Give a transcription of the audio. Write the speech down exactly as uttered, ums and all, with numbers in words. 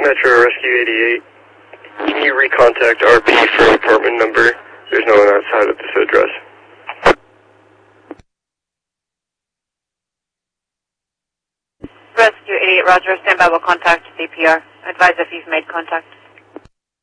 Metro Rescue eighty-eight. Can you recontact R P for apartment number? There's no one outside of this address. Rescue eighty-eight, Roger. Stand by. We'll contact C P R. Advise if you've made contact.